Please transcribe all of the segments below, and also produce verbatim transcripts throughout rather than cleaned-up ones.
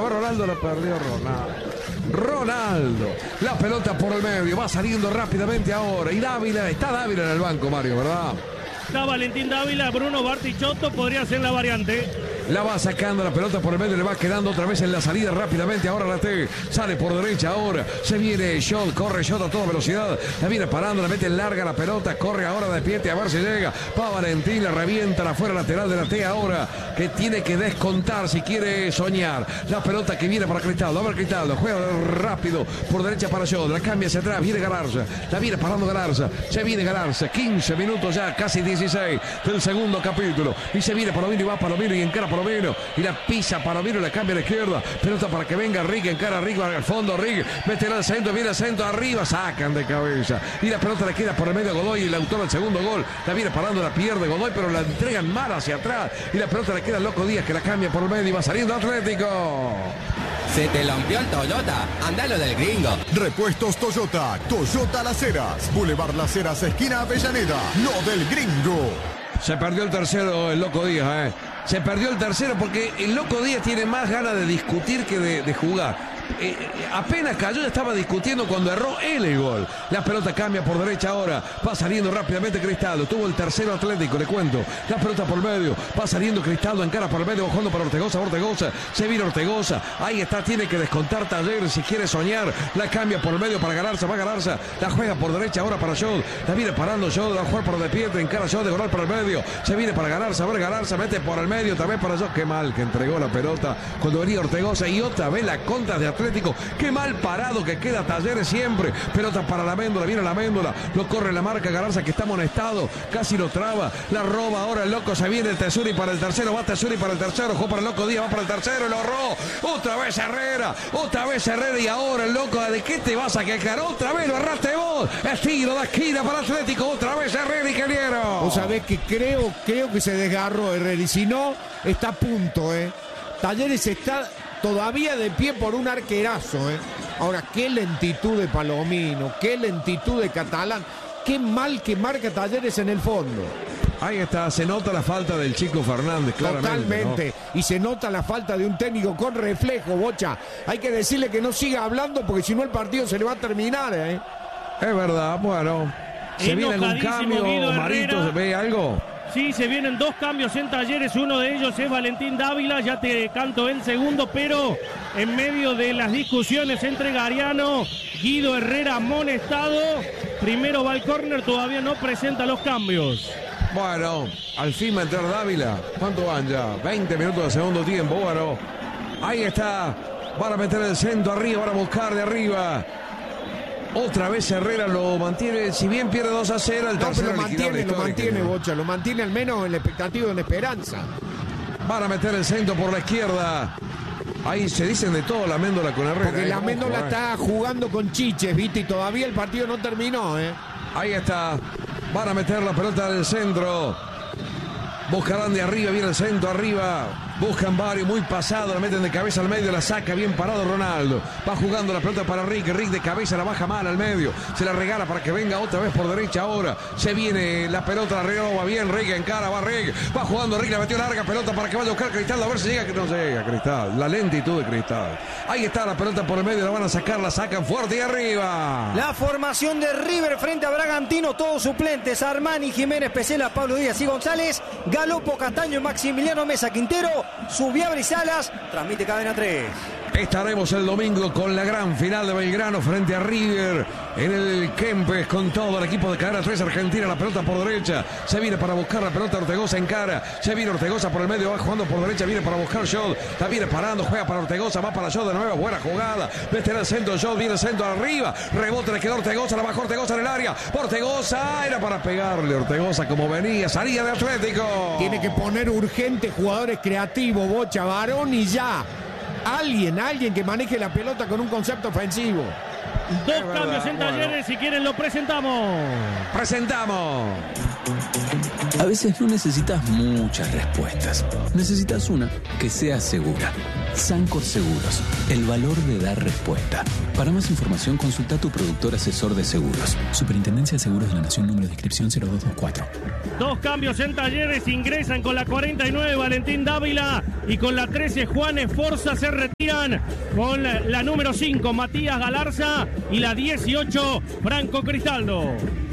va Ronaldo, la perdió Ronaldo. Ronaldo, la pelota por el medio, va saliendo rápidamente ahora. Y Dávila, está Dávila en el banco, Mario, ¿verdad? Está Valentín Dávila, Bruno Bartichotto podría ser la variante. La va sacando la pelota por el medio, le va quedando otra vez en la salida rápidamente. Ahora la T sale por derecha. Ahora se viene Shot, corre Shot a toda velocidad. La viene parando, la mete larga la pelota. Corre ahora de pie, a ver si llega. Va Valentín, la revienta la fuera lateral de la T ahora. Que tiene que descontar si quiere soñar. La pelota que viene para Cristaldo. A ver Cristaldo, juega rápido por derecha para Shot. La cambia hacia atrás, viene Galarza. La viene parando Galarza. Se viene Galarza. quince minutos ya, casi dieciséis del segundo capítulo. Y se viene Palomino y va Palomino y encara Palomino y la pisa Palomino, la cambia a la izquierda, pelota para que venga Rick, encara Rick al fondo, Rick, mete al centro, viene al centro, arriba, sacan de cabeza y la pelota le queda por el medio a Godoy y el autor del segundo gol, la viene parando, la pierde Godoy, pero la entregan mal hacia atrás y la pelota le queda al Loco Díaz que la cambia por el medio y va saliendo Atlético. Se te rompió el Toyota, andalo del gringo. Repuestos Toyota, Toyota Las Heras, Boulevard Las Heras, esquina Avellaneda, lo del gringo. Se perdió el tercero el Loco Díaz, eh. Se perdió el tercero porque el Loco Díaz tiene más ganas de discutir que de, de jugar. Eh, apenas cayó, ya estaba discutiendo cuando erró él el gol. La pelota cambia por derecha ahora. Va saliendo rápidamente Cristaldo. Tuvo el tercero Atlético, le cuento. La pelota por medio. Va saliendo Cristaldo, encara por el medio, bajando para Ortegoza. Ortegoza. Se vira Ortegoza. Ahí está, tiene que descontar Talleres si quiere soñar. La cambia por el medio para Galarza. Va Galarza. La juega por derecha ahora para Shot. La viene parando Shot. Va a jugar por de pie. Encara Shot de Golar por el medio. Se viene para Galarza. A ver Galarza. Mete por el medio. También para Shot. Qué mal que entregó la pelota cuando venía Ortegoza. Y otra vez la contra de Atlético. Qué mal parado que queda Talleres siempre. Pelota para la Méndola, viene la Méndola. Lo corre la marca Galarza que está amonestado. Casi lo traba. La roba ahora el Loco. Se viene el Tesuri para el tercero. Va Tesuri para el tercero. Juega para el Loco Díaz. Va para el tercero. Lo ahorró. Otra vez Herrera. Otra vez Herrera. Y ahora el Loco. ¿De qué te vas a quejar? Otra vez lo agarraste vos. Es tiro de esquina para Atlético. Otra vez Herrera, ingeniero. Vos sabés que creo, creo que se desgarró Herrera. Y si no, está a punto, ¿eh? Talleres está todavía de pie por un arquerazo, ¿eh? Ahora, qué lentitud de Palomino, qué lentitud de Catalán, qué mal que marca Talleres en el fondo. Ahí está, se nota la falta del Chico Fernández, claramente. Totalmente, ¿no? Y se nota la falta de un técnico con reflejo, Bocha. Hay que decirle que no siga hablando porque si no el partido se le va a terminar, ¿eh? Es verdad, bueno. Se viene un cambio, Marito, ¿se ve algo? Sí, se vienen dos cambios en Talleres, uno de ellos es Valentín Dávila, ya te canto el segundo, pero en medio de las discusiones entre Gariano, Guido Herrera amonestado, primero va al córner, todavía no presenta los cambios. Bueno, al fin va a entrar Dávila, ¿cuánto van ya? veinte minutos de segundo tiempo, bueno, ahí está, van a meter el centro arriba, van a buscar de arriba. Otra vez Herrera lo mantiene, si bien pierde dos a cero, el no, tercero lo mantiene, lo mantiene, Bocha, lo mantiene al menos en la expectativa, en la esperanza. Van a meter el centro por la izquierda. Ahí se dicen de todo la Méndola con Herrera. Porque eh, la Méndola ojo, está eh. jugando con Chiches, ¿viste? Y todavía el partido no terminó, ¿eh? Ahí está. Van a meter la pelota del centro. Buscarán de arriba, viene el centro arriba. Buscan varios, muy pasado, la meten de cabeza al medio, la saca bien parado Ronaldo. Va jugando la pelota para Rick, Rick de cabeza la baja mal al medio. Se la regala para que venga otra vez por derecha ahora. Se viene la pelota, la regaló, va bien Rick en cara, va Rick. Va jugando Rick, la metió larga pelota para que vaya a buscar Cristal, a ver si llega, que no llega Cristal. La lentitud de Cristal. Ahí está la pelota por el medio, la van a sacar, la sacan fuerte y arriba. La formación de River frente a Bragantino, todos suplentes, Armani, Jiménez, Pesela, Pablo Díaz y González, Galopo, Castaño, Maximiliano Mesa, Quintero, Subiabra y Salas, transmite Cadena tres. Estaremos el domingo con la gran final de Belgrano frente a River en el Kempes con todo el equipo de Cadena tres Argentina. La pelota por derecha, se viene para buscar la pelota Ortegoza en cara, se viene Ortegoza por el medio, va jugando por derecha, viene para buscar Shot, la viene parando, juega para Ortegoza, va para Shot de nuevo, buena jugada, mete en el centro Shot, viene el centro arriba, rebote, le quedó Ortegoza, la bajó Ortegoza en el área, Ortegoza, era para pegarle Ortegoza como venía, salía de Atlético. Tiene que poner urgente jugadores creativos, Bocha, varón y ya. Alguien, alguien que maneje la pelota con un concepto ofensivo. Dos es cambios verdad, en Talleres, bueno. Si quieren lo presentamos. Presentamos. A veces no necesitas muchas respuestas. Necesitas una que sea segura. Sancor Seguros, el valor de dar respuesta. Para más información, consulta a tu productor asesor de seguros. Superintendencia de Seguros de la Nación, número de inscripción cero dos dos cuatro. Dos cambios en Talleres, ingresan con la cuarenta y nueve Valentín Dávila y con la trece Juan Esforza. Se retiran con la, la número cinco Matías Galarza y la dieciocho Franco Cristaldo.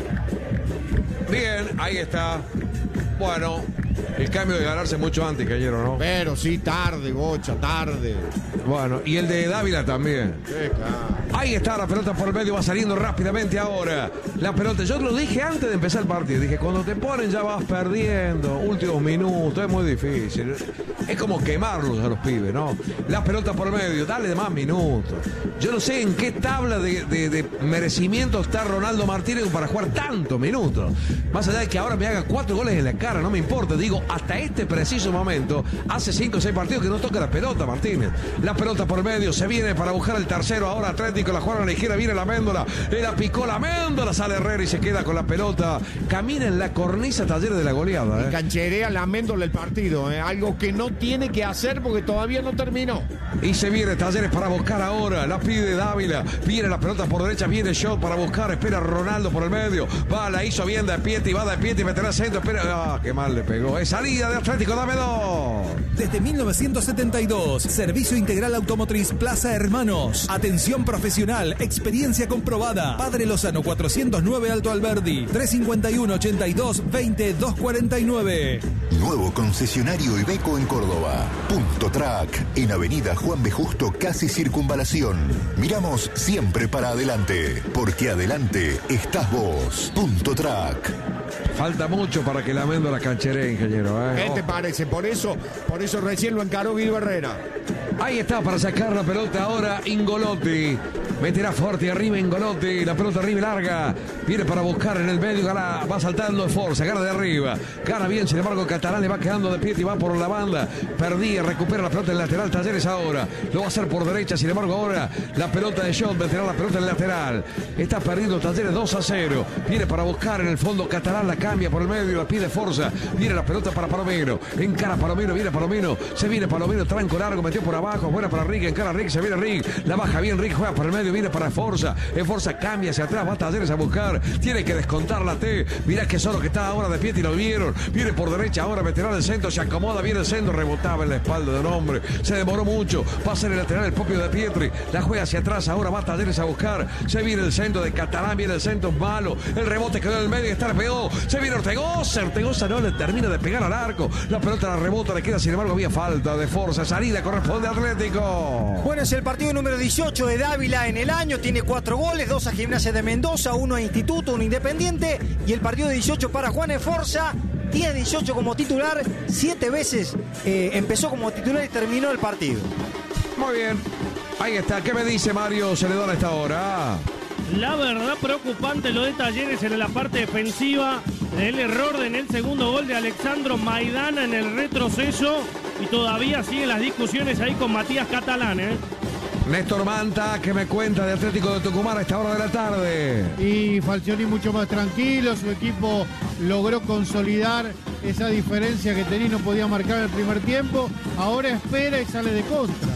Bien, ahí está. Bueno, el cambio de Galarza mucho antes que ayer, ¿o no? Pero sí, tarde, Bocha, tarde. Bueno, y el de Dávila también. Sí, claro. Ahí está la pelota por el medio, va saliendo rápidamente ahora. La pelota, yo lo dije antes de empezar el partido. Dije, cuando te ponen ya vas perdiendo. Últimos minutos, es muy difícil. Es como quemarlos a los pibes, ¿no? La pelota por el medio, dale de más minutos. Yo no sé en qué tabla de, de, de merecimiento está Ronaldo Martínez para jugar tantos minutos. Más allá de que ahora me haga cuatro goles en la cara, no me importa. Digo, hasta este preciso momento, hace cinco o seis partidos que no toca la pelota Martínez. La pelota por el medio, se viene para buscar el tercero. Ahora Atlético, la juega a la izquierda, viene la Méndola. Le la picó la Méndola, sale Herrera y se queda con la pelota. Camina en la cornisa Talleres de la goleada. ¿eh? Y cancherea la Méndola el partido, ¿eh? Algo que no tiene que hacer porque todavía no terminó. Y se viene Talleres para buscar ahora. La pide Dávila. Viene la pelota por derecha, viene Shot para buscar. Espera Ronaldo por el medio. Va, la hizo bien de Pieti, va de Pieti, meterá centro. Espera. Ah, qué mal le pegó. Es salida de Atlético, dame dos. Desde mil novecientos setenta y dos, Servicio Integral Automotriz Plaza Hermanos. Atención profesional, experiencia comprobada. Padre Lozano cuatrocientos nueve Alto Alberdi. tres cincuenta y uno, ochenta y dos, veinte, doscientos cuarenta y nueve. Nuevo concesionario Iveco en Córdoba. Punto Track, en Avenida Juan B. Justo, casi Circunvalación. Miramos siempre para adelante, porque adelante estás vos. Punto Track. Falta mucho para que la Méndola cancheree, ingeniero. ¿eh? ¿Qué te parece? Por eso, por eso recién lo encaró Guido Herrera. Ahí está para sacar la pelota ahora Ingolotti. Meterá fuerte arriba Ingolotti. La pelota arriba y larga. Viene para buscar en el medio. Gana, va saltando Forza. Gana de arriba. Gana bien. Sin embargo, Catalán le va quedando de pie y va por la banda. Perdía. Recupera la pelota en el lateral. Talleres ahora. Lo va a hacer por derecha. Sin embargo, ahora la pelota de Shot. Meterá la pelota en el lateral. Está perdiendo Talleres dos a cero. Viene para buscar en el fondo Catalán. La cambia por el medio. La pide Forza. Viene la pelota para Palomino. Encara Palomino. Viene Palomino. Se viene Palomino. Tranco largo. Metió por abajo. Buena para Rick. Encara Rick. Se viene Rick. La baja bien. Rick juega por el medio. Viene para Forza. En Forza cambia hacia atrás. Va Talleres a buscar. Tiene que descontar la T. Mirá que solo que está ahora de pie y lo vieron. Viene por derecha. Ahora meterá el centro. Se acomoda. Viene el centro. Rebotaba en la espalda del hombre. Se demoró mucho. Va a ser el lateral el propio de Pietri. La juega hacia atrás. Ahora va Talleres a buscar. Se viene el centro de Catalán. Viene el centro malo. El rebote quedó en el medio. Está le pegó. Se viene Ortegoza. Ortegoza no le termina de pegar al arco. La pelota la rebota. Le queda. Sin embargo, había falta de Forza. Salida corresponde a Atlético. Bueno, es el partido número dieciocho de Dávila en el año. Tiene cuatro goles. Dos a Gimnasia de Mendoza. Uno a Instituto. Uno Independiente. Y el partido dieciocho para Juan Esforza. diez dieciocho como titular. Siete veces eh, empezó como titular y terminó el partido. Muy bien. Ahí está. ¿Qué me dice Mario Celedón a esta hora? La verdad preocupante lo de Talleres en la parte defensiva. El error en el segundo gol de Alexandro Maidana en el retroceso. Y todavía siguen las discusiones ahí con Matías Catalán, ¿eh? Néstor Manta, que me cuenta de Atlético de Tucumán a esta hora de la tarde. Y Falcioni mucho más tranquilo, su equipo logró consolidar esa diferencia que tenía y no podía marcar en el primer tiempo. Ahora espera y sale de contra.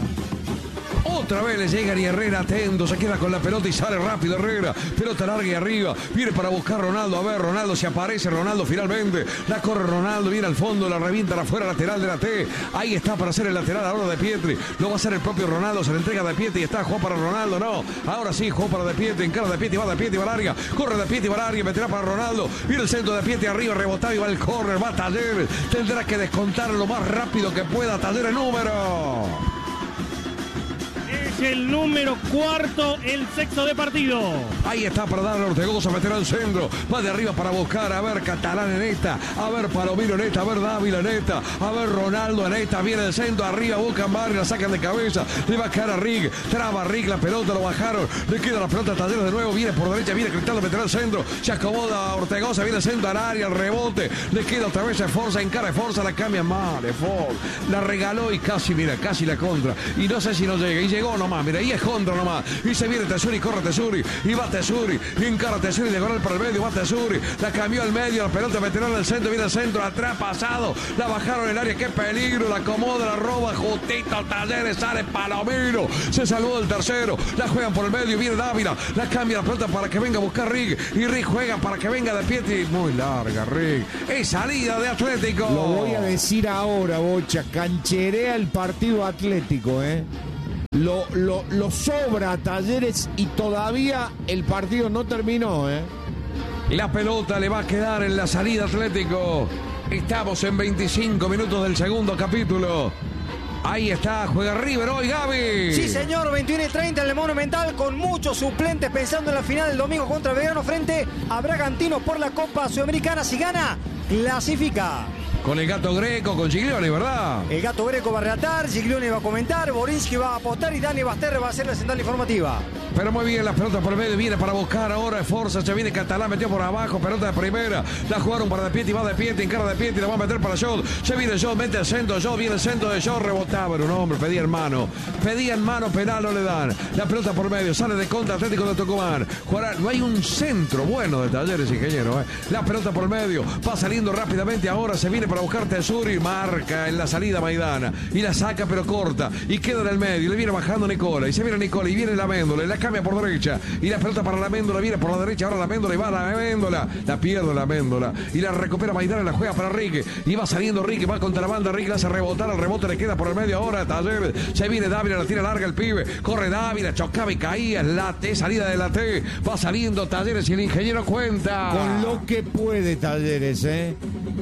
Otra vez le llega y Herrera atento, se queda con la pelota y sale rápido Herrera. Pelota larga y arriba, viene para buscar Ronaldo. A ver, Ronaldo se aparece, Ronaldo finalmente. La corre Ronaldo, viene al fondo, la revienta la fuera lateral de la T. Ahí está para hacer el lateral ahora de Pietri. Lo va a hacer el propio Ronaldo, se le entrega de Pietri y está, jugó para Ronaldo, no. Ahora sí, jugó para de Pietri, encara de Pietri, va de Pietri, va larga. Corre de Pietri, va larga, meterá para Ronaldo. Viene el centro de Pietri arriba, rebotado y va el córner, va Talleres. Tendrá que descontar lo más rápido que pueda Talleres número. El número cuarto, el sexto de partido. Ahí está para darle Ortegoza, meterá al centro. Va de arriba para buscar, a ver Catalán en esta, a ver Palomino en esta, a ver Dávila en esta, a ver Ronaldo en esta. Viene el centro, arriba buscan barrio, la sacan de cabeza. Le va a caer a Rick, traba Rick, la pelota, lo bajaron. Le queda la pelota a Talleres de nuevo, viene por derecha, viene Cristaldo, meterá al centro. Se acomoda Ortegoza, viene el centro al área, el rebote. Le queda otra vez a Forza, encara de Forza, la cambia mal, de Forza. La regaló y casi, mira, casi la contra. Y no sé si no llega. Y llegó, no nomás, mira, y es contra nomás. Y se viene Tesuri, corre Tesuri, y va Tesuri, y encara Tesuri, diagonal para el medio, va Tesuri, la cambió al medio, la pelota veterana al centro, viene al centro, atrás pasado, la bajaron en el área, qué peligro, la acomoda, la roba, justito Talleres, sale Palomino, se salvó del tercero, la juegan por el medio, viene Dávila, la cambia la pelota para que venga a buscar Rig, y Rig juega para que venga de Pietri, muy larga Rig, es salida de Atlético. Lo voy a decir ahora, Bocha, cancherea el partido Atlético, ¿eh? Lo, lo, lo sobra a Talleres y todavía el partido no terminó, ¿eh? La pelota le va a quedar en la salida Atlético. Estamos en veinticinco minutos del segundo capítulo. Ahí está, juega River hoy, Gaby. Sí, señor, veintiuno y treinta en el Monumental, con muchos suplentes pensando en la final del domingo contra Belgrano frente a Bragantino por la Copa Sudamericana. Si gana, clasifica. Con el Gato Greco, con Giglioni, ¿verdad? El Gato Greco va a relatar, Giglioni va a comentar, Borinsky va a apostar y Dani Basterre va a hacer la central informativa. Pero muy bien, la pelota por el medio, viene para buscar ahora, Forza, se viene Catalán, metió por abajo, pelota de primera, la jugaron para De Pietri, va De Pietri, encara De Pietri, la va a meter para Jod, se viene Jod, mete el centro, Jod, viene el centro de Jod, rebotaba, pero un hombre, pedía en mano, pedía en mano, penal, no le dan, la pelota por el medio, sale de contra Atlético de Tucumán, jugará, no hay un centro bueno de Talleres, ingeniero, ¿eh? La pelota por el medio, va saliendo rápidamente ahora, se viene para buscar Tesuri, marca en la salida Maidana, y la saca pero corta, y queda en el medio, le viene bajando Nicola, y se viene Nicola, y viene la Méndola, y la cambia por derecha, y la pelota para la Méndola, viene por la derecha, ahora la Méndola, y va la Méndola, la pierde la Méndola, y la recupera Maidana, la juega para Rique, y va saliendo Rique, va contra la banda, Rique la hace rebotar, el rebote le queda por el medio ahora, Talleres, se viene Dávila, la tira larga el pibe, corre Dávila, chocaba y caía, la T, salida de la T, va saliendo Talleres y el ingeniero cuenta. Con lo que puede Talleres, ¿eh?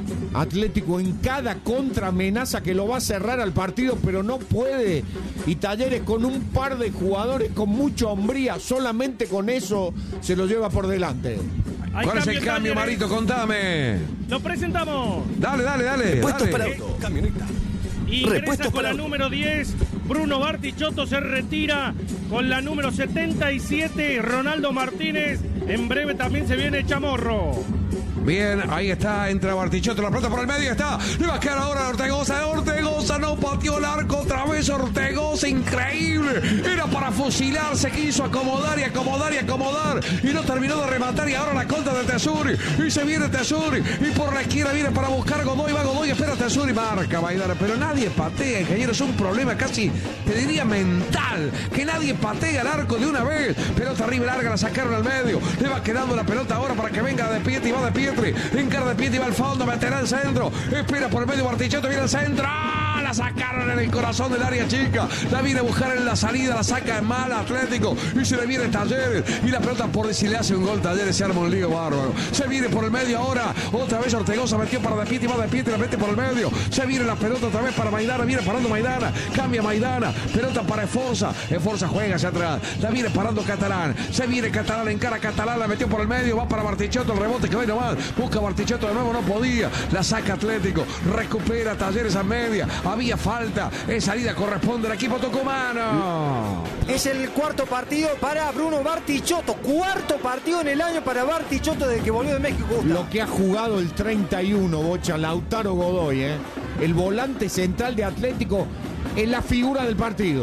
Atlético en cada contra amenaza que lo va a cerrar al partido, pero no puede. Y Talleres con un par de jugadores con mucha hombría, solamente con eso se lo lleva por delante. ¿Cuál es el cambio, Marito? Contame. Lo presentamos. Dale, dale, dale. Repuestos dale. para auto, camioneta. Ingresa Repuestos con para la auto. número diez, Bruno Bartichotto se retira con la número setenta y siete, Ronaldo Martínez. En breve también se viene Chamorro. Bien, ahí está, entra Bartichotto, la pelota por el medio, está, le va a quedar ahora a Ortegoza, Ortegoza no pateó el arco otra vez, Ortegoza, increíble, era para fusilarse, quiso acomodar y acomodar y acomodar, y no terminó de rematar, y ahora la contra de Tesuri, y se viene Tesuri, y por la izquierda viene para buscar Godoy, va Godoy, espera Tesuri, marca Maidana, pero nadie patea, ingeniero, es un problema casi, te diría mental, que nadie patea el arco de una vez, pelota arriba larga, la sacaron al medio, le va quedando la pelota ahora para que venga De Pietri, va De Pietri, encara De Pietri, va al fondo, meterá el centro, espera por el medio Bartichotto, viene el centro, ¡ah! La sacaron en el corazón del área chica, la viene a buscar en la salida, la saca en mal Atlético, y se le viene Talleres, y la pelota por si le hace un gol Talleres, se arma un lío bárbaro, se viene por el medio ahora, otra vez Ortegoza metió para De Pietri, va De Pietri, la mete por el medio, se viene la pelota otra vez para Maidana, viene parando Maidana, cambia Maidana, pelota para Esforza, Esforza juega hacia atrás, la viene parando Catalán, se viene Catalán, encara Catalán, la metió por el medio, va para Bartichotto, el rebote que va nomás, busca Bartichotto de nuevo, no podía, la saca Atlético, recupera Talleres a media, había falta, en salida corresponde al equipo tucumano. Es el cuarto partido para Bruno Bartichotto, cuarto partido en el año para Bartichotto desde que volvió de México. Gusta. Lo que ha jugado el treinta y uno, Bocha, Lautaro Godoy, ¿eh? El volante central de Atlético es la figura del partido.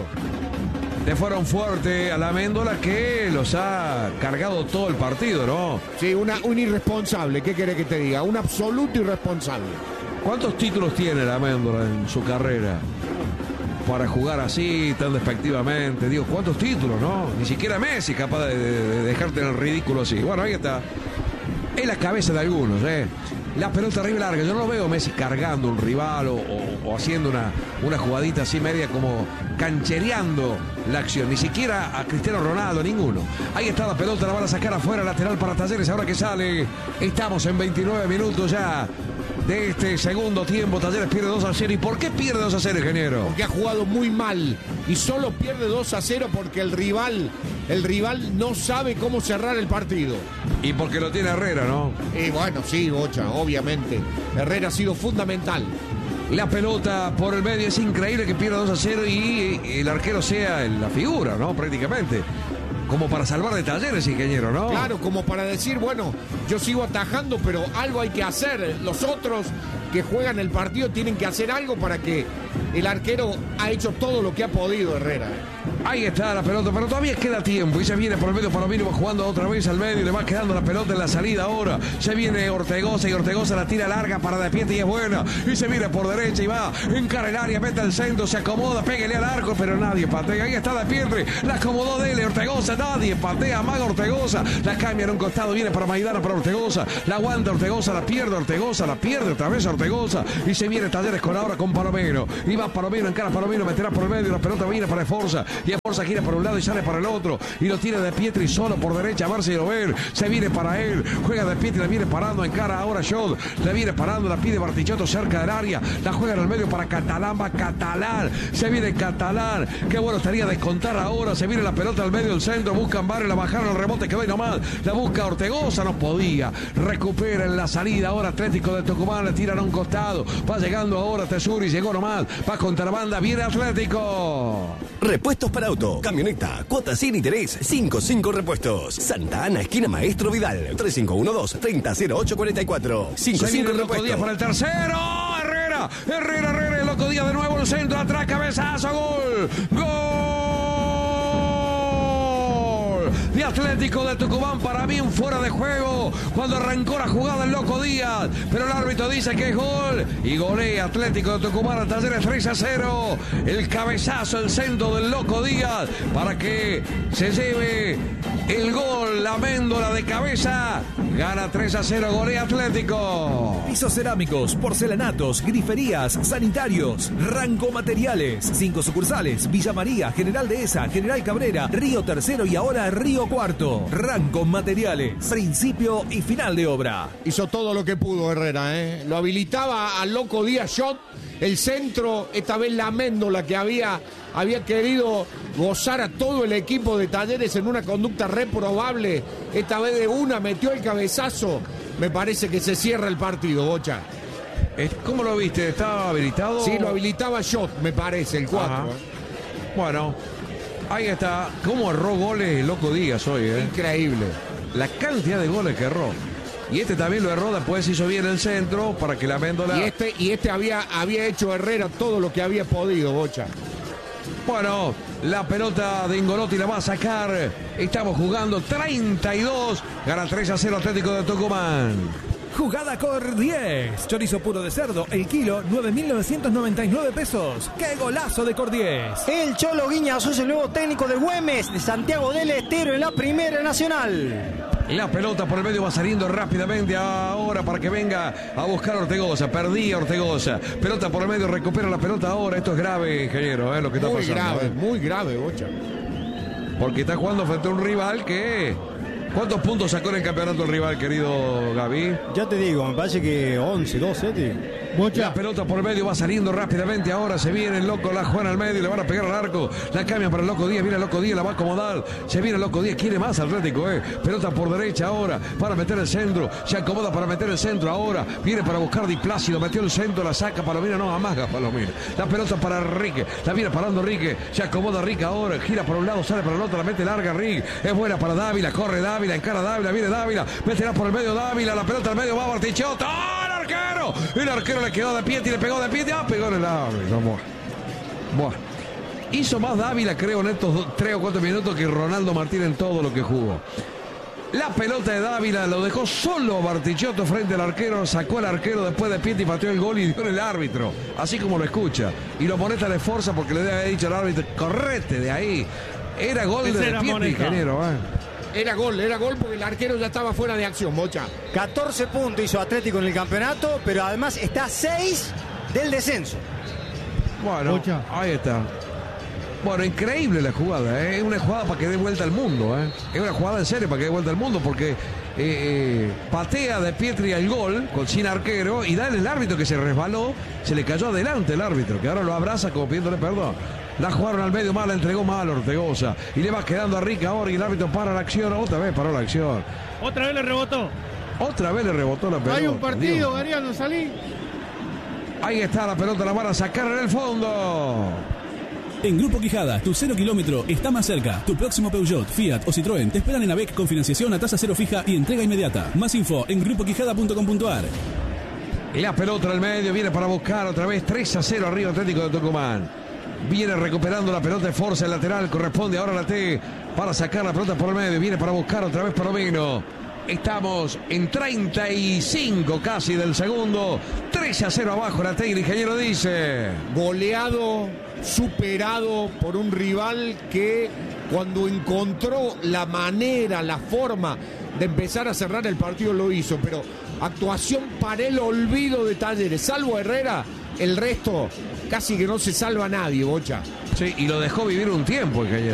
Le fueron fuerte a la Méndola que los ha cargado todo el partido, ¿no? Sí, una, un irresponsable, ¿qué querés que te diga? Un absoluto irresponsable. ¿Cuántos títulos tiene la Méndola en su carrera? Para jugar así, tan despectivamente. Digo, ¿cuántos títulos, no? Ni siquiera Messi capaz de, de, de dejarte en el ridículo así. Bueno, ahí está. Es la cabeza de algunos, ¿eh? La pelota arriba larga. Yo no lo veo Messi cargando un rival o, o, o haciendo una, una jugadita así media como canchereando la acción. Ni siquiera a Cristiano Ronaldo, ninguno. Ahí está la pelota, la van a sacar afuera, lateral para Talleres. Ahora que sale, estamos en veintinueve minutos ya de este segundo tiempo. Talleres pierde dos a cero. ¿Y por qué pierde dos a cero, ingeniero? Porque ha jugado muy mal y solo pierde dos a cero porque el rival, el rival no sabe cómo cerrar el partido. Y porque lo tiene Herrera, ¿no? Y bueno, sí, Bocha, obviamente. Herrera ha sido fundamental. La pelota por el medio, es increíble que pierda dos a cero y el arquero sea la figura, ¿no? Prácticamente. Como para salvar de Talleres, ingeniero, ¿no? Claro, como para decir, bueno, yo sigo atajando, pero algo hay que hacer. Los otros que juegan el partido tienen que hacer algo para que el arquero ha hecho todo lo que ha podido, Herrera. Ahí está la pelota, pero todavía queda tiempo. Y se viene por el medio Palomino, va jugando otra vez al medio. Le va quedando la pelota en la salida ahora. Se viene Ortegoza y Ortegoza la tira larga para De Pietri y es buena. Y se viene por derecha y va, encara el área, mete el centro, se acomoda, pégale al arco, pero nadie patea. Ahí está De Pietri, la acomodó Dele, Ortegoza, nadie patea, amaga Ortegoza. La cambia en un costado, viene para Maidana, para Ortegoza. La aguanta Ortegoza, la pierde Ortegoza, la pierde otra vez Ortegoza. Y se viene Talleres con ahora con Palomino. Y va Palomino, encara Palomino, meterá por el medio. La pelota viene para Esforza. Y Esforza gira por un lado y sale para el otro. Y lo tira De Pietri solo por derecha. A ver si lo ven. Se viene para él. Juega De Pietri, la viene parando. Encara ahora Shot. La viene parando. La pide Bartichotto cerca del área. La juega en el medio para Catalán. Va Catalán. Se viene Catalán. Qué bueno estaría descontar ahora. Se viene la pelota al medio del centro. Buscan Barrio. La bajaron el rebote. Quedó ahí nomás. La busca Ortegoza. No podía. Recupera en la salida. Ahora Atlético de Tucumán. Le tiran a un costado. Va llegando ahora Tesuri. Llegó nomás. Va contra la banda. Viene Atlético. Repuestos para auto, camioneta, cuotas sin interés, cinco cinco Repuestos. Santa Ana, esquina Maestro Vidal, tres cinco uno dos, tres cero cero ocho cuatro cuatro. cinco cinco Loco Díaz para el tercero. Herrera, Herrera, Herrera, el Loco Díaz de nuevo el centro, atrás, cabezazo, gol. Gol de Atlético de Tucumán, para mí un fuera de juego cuando arrancó la jugada el Loco Díaz, pero el árbitro dice que es gol y golea Atlético de Tucumán a Talleres tres a cero. El cabezazo, el centro del Loco Díaz para que se lleve el gol, la méndola de cabeza, gana tres a cero, golea Atlético. Pisos cerámicos, porcelanatos, griferías, sanitarios, Ranco Materiales, cinco sucursales, Villa María, General Dehesa, General Cabrera, Río Tercero y ahora Río Cuarto. Ranco Materiales, principio y final de obra. Hizo todo lo que pudo Herrera, ¿eh? Lo habilitaba al Loco Díaz Shot, el centro, esta vez la méndola que había, había querido gozar a todo el equipo de Talleres en una conducta reprobable. Esta vez de una metió el cabezazo. Me parece que se cierra el partido, Bocha. ¿Cómo lo viste? ¿Estaba habilitado? Sí, lo habilitaba Shot, me parece, el cuatro. ¿eh? Bueno, ahí está. ¿Cómo erró goles el Loco Díaz hoy? ¿eh? Increíble. La cantidad de goles que erró. Y este también lo erró, después hizo bien el centro para que la méndola... Y este, y este había, había hecho Herrera todo lo que había podido, Bocha. Bueno, la pelota de Ingolotti la va a sacar. Estamos jugando treinta y dos. Gana tres a cero Atlético de Tucumán. Jugada Cor diez. Chorizo puro de cerdo, el kilo, nueve mil novecientos noventa y nueve pesos. ¡Qué golazo de Cor diez! El Cholo Guiñazú es el nuevo técnico del Güemes, de Santiago del Estero en la Primera Nacional. La pelota por el medio va saliendo rápidamente ahora para que venga a buscar Ortegoza. Perdía Ortegoza. Pelota por el medio, recupera la pelota ahora. Esto es grave, ingeniero, ¿eh? Lo que está muy pasando. Muy grave, ¿eh? muy grave, Bocha. Porque está jugando frente a un rival que... ¿Cuántos puntos sacó en el campeonato el rival, querido Gaby? Ya te digo, me parece que once, doce, tío. Mucha. La pelota por el medio va saliendo rápidamente. Ahora se viene el Loco, la juega al medio, le van a pegar al arco. La cambian para el Loco Díaz, viene el Loco Díaz, la va a acomodar. Se viene el Loco Díaz, quiere más Atlético, eh. Pelota por derecha ahora para meter el centro. Se acomoda para meter el centro ahora. Viene para buscar Di Plácido, metió el centro, la saca Palomino, no, amaga Palomino. La pelota para Enrique, la viene parando Enrique. Se acomoda Enrique ahora, gira por un lado, sale para el otro, la mete larga Enrique. Es buena para Dávila, corre Dávila, encara Dávila, viene Dávila, meterá por el medio Dávila, la pelota al medio va Bartichotto. ¡Oh, el arquero! El arquero le quedó de pie y le pegó de pie, ah, pegó en el árbitro. Buah. Hizo más Dávila, creo, en estos tres o cuatro minutos que Ronaldo Martín en todo lo que jugó. La pelota de Dávila lo dejó solo Bartichotto frente al arquero, sacó al arquero después de pie y pateó el gol y dio en el árbitro, así como lo escucha. Y lo moneta le esforza porque le había dicho al árbitro, correte de ahí. Era gol de, de Pietri, ingeniero, ¿eh? Era gol, era gol porque el arquero ya estaba fuera de acción, Bocha. catorce puntos hizo Atlético en el campeonato, pero además está a seis del descenso. Bueno, Bocha. Ahí está. Bueno, increíble la jugada, ¿eh? Es una jugada para que dé vuelta al mundo, ¿eh? Es una jugada en serio para que dé vuelta al mundo porque eh, eh, patea de Pietri al gol con sin arquero y da en el árbitro que se resbaló, se le cayó adelante el árbitro, que ahora lo abraza como pidiéndole perdón. La jugaron al medio mal, la entregó mal Ortegoza. Y le va quedando a Rica ahora y el árbitro para la acción. Otra vez paró la acción. Otra vez le rebotó. Otra vez le rebotó la pelota. Hay un partido, Gariano, salí. Ahí está la pelota, la van a sacar en el fondo. En Grupo Quijada, tu cero kilómetro está más cerca. Tu próximo Peugeot, Fiat o Citroën te esperan en AVEC con financiación a tasa cero fija y entrega inmediata. Más info en grupo quijada punto com punto ar. La pelota al medio, viene para buscar otra vez tres a cero arriba Atlético de Tucumán. Viene recuperando la pelota de Forza, el lateral, corresponde ahora a la T para sacar la pelota por el medio, viene para buscar otra vez Palomino. Estamos en treinta y cinco casi del segundo, tres a cero abajo la T, el ingeniero dice. Goleado, superado por un rival que cuando encontró la manera, la forma de empezar a cerrar el partido lo hizo, pero actuación para el olvido de Talleres, salvo Herrera, el resto casi que no se salva nadie, Bocha. Sí, y lo dejó vivir un tiempo, ingeniero.